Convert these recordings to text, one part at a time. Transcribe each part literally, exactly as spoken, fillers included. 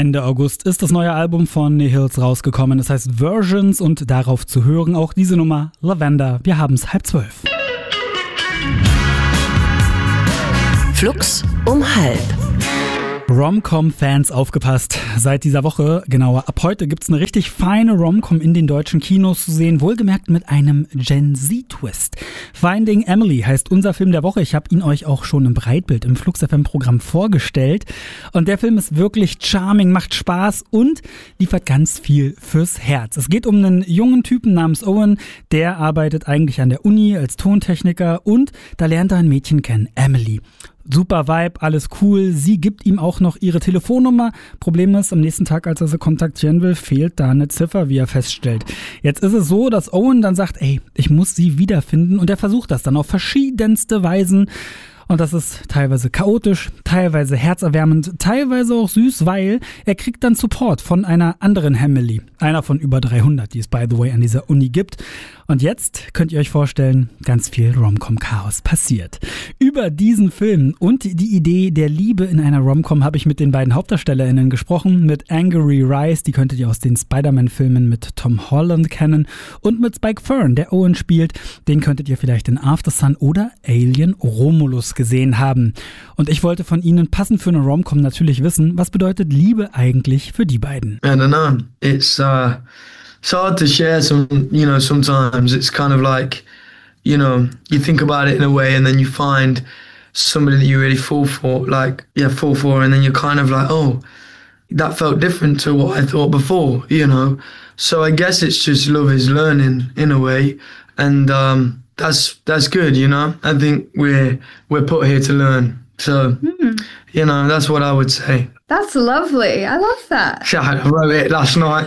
Ende August ist das neue Album von Nihils rausgekommen. Das heißt Versions und darauf zu hören auch diese Nummer Lavender. Wir haben es halb zwölf. Flux um halb. Rom-Com-Fans aufgepasst. Seit dieser Woche, genauer ab heute, gibt's eine richtig feine Rom-Com in den deutschen Kinos zu sehen, wohlgemerkt mit einem Gen-Z-Twist. Finding Emily heißt unser Film der Woche. Ich habe ihn euch auch schon im Breitbild im Flux F M-Programm vorgestellt. Und der Film ist wirklich charming, macht Spaß und liefert ganz viel fürs Herz. Es geht um einen jungen Typen namens Owen, der arbeitet eigentlich an der Uni als Tontechniker und da lernt er ein Mädchen kennen, Emily. Super Vibe, alles cool. Sie gibt ihm auch noch ihre Telefonnummer. Problem ist, am nächsten Tag, als er sie kontaktieren will, fehlt da eine Ziffer, wie er feststellt. Jetzt ist es so, dass Owen dann sagt, ey, ich muss sie wiederfinden. Und er versucht das dann auf verschiedenste Weisen. Und das ist teilweise chaotisch, teilweise herzerwärmend, teilweise auch süß, weil er kriegt dann Support von einer anderen Emily. Einer von über dreihundert, die es by the way an dieser Uni gibt. Und jetzt könnt ihr euch vorstellen, ganz viel Rom-Com-Chaos passiert. Über diesen Film und die Idee der Liebe in einer Rom-Com habe ich mit den beiden HauptdarstellerInnen gesprochen. Mit Angourie Rice, die könntet ihr aus den Spider-Man-Filmen mit Tom Holland kennen. Und mit Spike Fern, der Owen spielt. Den könntet ihr vielleicht in After Sun oder Alien Romulus gesehen haben. Und ich wollte von ihnen passend für eine Rom-Com natürlich wissen, was bedeutet Liebe eigentlich für die beiden? I don't know. It's uh, it's hard to share. Some, you know, sometimes it's kind of like, you know, you think about it in a way, and then you find somebody that you really fall for, like yeah, fall for, and then you're kind of like, oh, that felt different to what I thought before, you know. So I guess it's just love is learning in a way, and um, that's that's good, you know. I think we're we're put here to learn. So, mm. you know, that's what I would say. That's lovely. I love that. Yeah, I wrote it last night.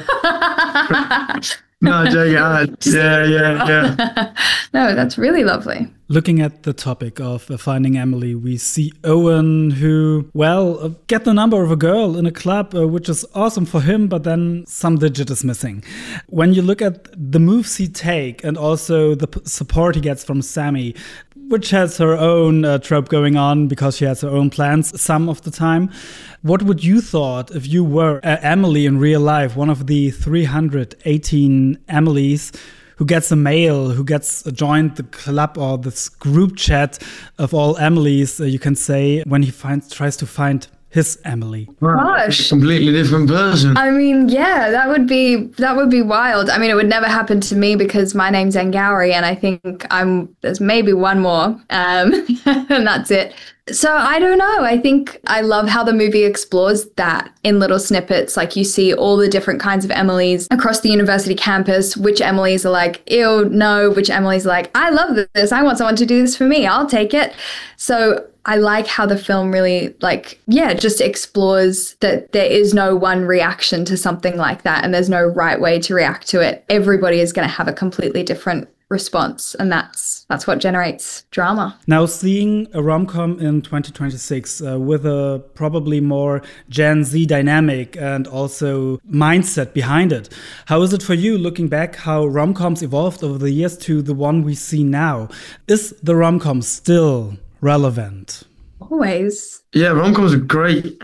No, joking. Yeah, yeah, yeah. No, that's really lovely. Looking at the topic of uh, Finding Emily, we see Owen who, well, uh, get the number of a girl in a club, uh, which is awesome for him, but then some digit is missing. When you look at the moves he take and also the p- support he gets from Sammy, which has her own uh, trope going on because she has her own plans some of the time. What would you thought if you were uh, Emily in real life, one of the three hundred eighteen Emilys who gets a mail, who gets joined the club or this group chat of all Emilys, uh, you can say, when he finds tries to find his Emily? Gosh. Completely different person. I mean, yeah, that would be that would be wild. I mean, it would never happen to me because my name's Angourie, and I think I'm there's maybe one more, um, and that's it. So I don't know. I think I love how the movie explores that in little snippets. Like you see all the different kinds of Emilys across the university campus, which Emilys are like, ew, no, which Emilys are like, I love this. I want someone to do this for me. I'll take it. So I like how the film really, like, yeah, just explores that there is no one reaction to something like that, and there's no right way to react to it. Everybody is going to have a completely different response, and that's that's what generates drama. Now, seeing a rom-com in twenty twenty-six uh, with a probably more Gen Z dynamic and also mindset behind it, how is it for you looking back how rom-coms evolved over the years to the one we see now? Is the rom-com still relevant? Always. Yeah, rom-coms are great.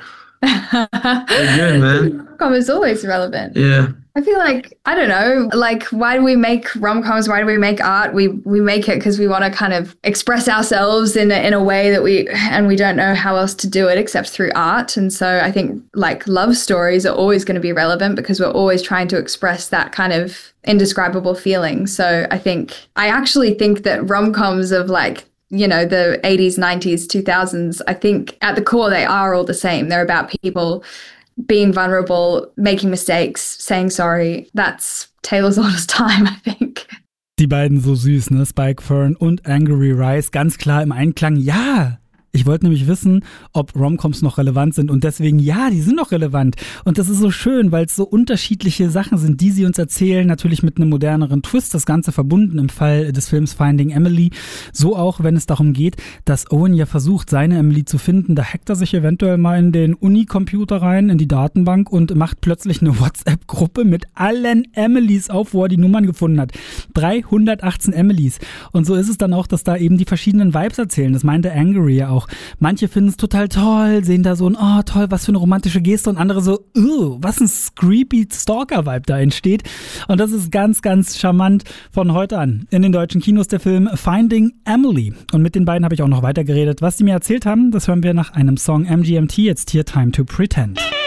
They're good, man. Rom-com is always relevant. Yeah. I feel like, I don't know, like, why do we make rom-coms? Why do we make art? We we make it because we want to kind of express ourselves in a, in a way that we, and we don't know how else to do it except through art. And so I think, like, love stories are always going to be relevant because we're always trying to express that kind of indescribable feeling. So I think, I actually think that rom-coms of, like, you know, the eighties, nineties, two thousands, I think at the core they are all the same. They're about people being vulnerable, making mistakes, saying sorry. That's Taylor's Oldest Time, I think. Die beiden so süß, ne? Spike Fern und Angourie Rice, ganz klar im Einklang. Ja, ich wollte nämlich wissen, ob Romcoms noch relevant sind und deswegen, ja, die sind noch relevant und das ist so schön, weil es so unterschiedliche Sachen sind, die sie uns erzählen, natürlich mit einem moderneren Twist, das Ganze verbunden im Fall des Films Finding Emily, so auch, wenn es darum geht, dass Owen ja versucht, seine Emily zu finden, da hackt er sich eventuell mal in den Uni-Computer rein, in die Datenbank und macht plötzlich eine WhatsApp-Gruppe mit allen Emilys auf, wo er die Nummern gefunden hat. dreihundertachtzehn Emilys und so ist es dann auch, dass da eben die verschiedenen Vibes erzählen, das meinte Angourie ja auch auch. Manche finden es total toll, sehen da so ein, oh toll, was für eine romantische Geste und andere so, uh, was ein creepy Stalker-Vibe da entsteht. Und das ist ganz, ganz charmant von heute an. In den deutschen Kinos der Film Finding Emily. Und mit den beiden habe ich auch noch weiter geredet. Was die mir erzählt haben, das hören wir nach einem Song M G M T, jetzt hier Time to Pretend.